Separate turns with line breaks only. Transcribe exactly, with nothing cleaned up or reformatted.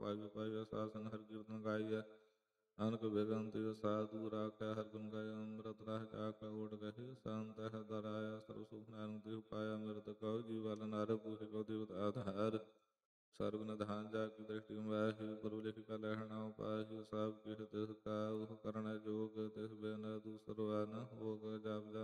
ਪਾਈਐ ਪਾਈਐ। ਸਾਧ ਸੰਗ ਹਰਿ ਕੀਰਤਨ ਗਾਈਐ ਨਾਨਕ ਬੇਗੰਤਿ ਸਾਧੂ ਰਾਖੈ। ਹਰਿ ਗੁਣ ਗਾਇਆ ਅੰਮ੍ਰਿਤ ਰਾਹ ਚਾਖੈ। ਓਟ ਗਹਿ ਸੰਤ ਹੈ ਦਰਾਇਆ। ਸਰਬ ਸੁਖ ਨਾਨਕ ਦੇਹੁ ਪਾਇਆ। ਮਿਰਤ ਕਉ ਜੀ ਵਲ ਨਰ ਪੂਹਿ ਕਉ ਦੇਵਤ ਆਧਾਰ। ਸਰਬ ਨਿਧਾਨ ਜਾ ਕੀ ਦ੍ਰਿਸ਼ਟਿ ਮਾਹਿ। ਗੁਰੂ ਲਿਖ ਕਾ ਲਹਿ ਨਾਉ ਪਾਹਿ। ਸਭ ਕਿਛ ਤਿਸ ਕਾ ਉਹ ਕਰਨੈ ਜੋਗ। ਤਿਸ ਬਿਨ ਦੂਸਰੋ ਨ ਹੋਗ। ਜਪ